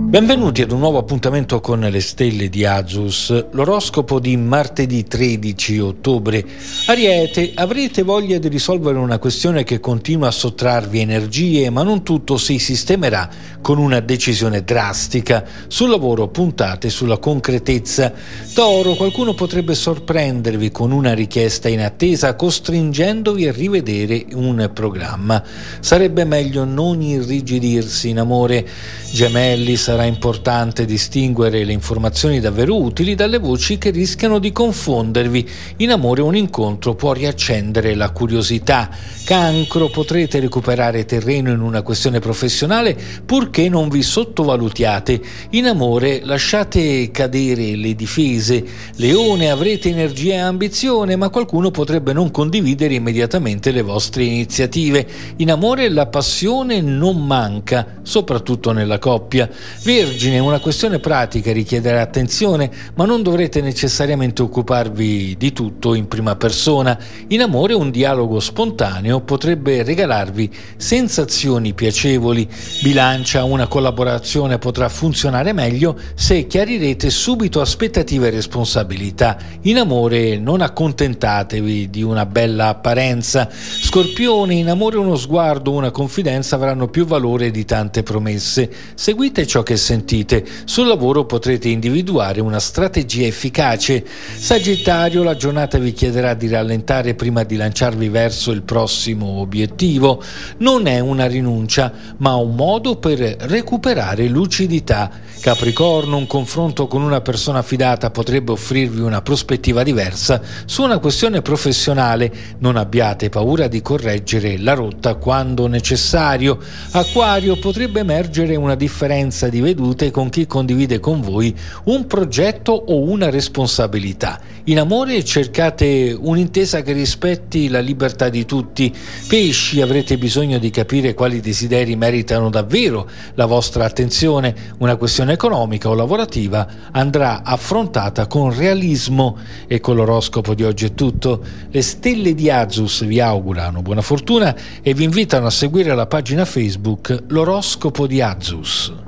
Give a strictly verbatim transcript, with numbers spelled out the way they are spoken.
Benvenuti ad un nuovo appuntamento con le stelle di Azus, l'oroscopo di martedì tredici ottobre. Ariete, avrete voglia di risolvere una questione che continua a sottrarvi energie, ma non tutto si sistemerà con una decisione drastica. Sul lavoro puntate sulla concretezza. Toro, qualcuno potrebbe sorprendervi con una richiesta inattesa, costringendovi a rivedere un programma. Sarebbe meglio non irrigidirsi in amore. Gemelli, sarà importante distinguere le informazioni davvero utili dalle voci che rischiano di confondervi. In amore un incontro può riaccendere la curiosità. Cancro, potrete recuperare terreno in una questione professionale purché non vi sottovalutiate. In amore lasciate cadere le difese. Leone, avrete energia e ambizione, ma qualcuno potrebbe non condividere immediatamente le vostre iniziative. In amore la passione non manca, soprattutto nella coppia. Vergine, una questione pratica richiederà attenzione, ma non dovrete necessariamente occuparvi di tutto in prima persona. In amore un dialogo spontaneo potrebbe regalarvi sensazioni piacevoli. Bilancia, una collaborazione potrà funzionare meglio se chiarirete subito aspettative e responsabilità. In amore non accontentatevi di una bella apparenza. Scorpione, in amore uno sguardo, una confidenza avranno più valore di tante promesse. Seguite ciò che sentite. Sul lavoro potrete individuare una strategia efficace. Sagittario, la giornata vi chiederà di rallentare prima di lanciarvi verso il prossimo obiettivo. Non è una rinuncia, ma un modo per recuperare lucidità. Capricorno, un confronto con una persona fidata potrebbe offrirvi una prospettiva diversa su una questione professionale. Non abbiate paura di correggere la rotta quando necessario. Acquario, potrebbe emergere una differenza di vedute con chi condivide con voi un progetto o una responsabilità. In amore cercate un'intesa che rispetti la libertà di tutti. Pesci, avrete bisogno di capire quali desideri meritano davvero la vostra attenzione. Una questione economica o lavorativa andrà affrontata con realismo. E con l'oroscopo di oggi è tutto. Le stelle di Azus vi augurano buona fortuna e vi invitano a seguire la pagina Facebook L'oroscopo di Azus.